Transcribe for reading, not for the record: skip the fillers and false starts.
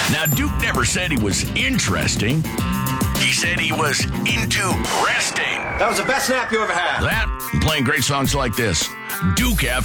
Now, Duke never said he was interesting. He said he was into resting. That was the best nap you ever had. That, and playing great songs like this. Duke F.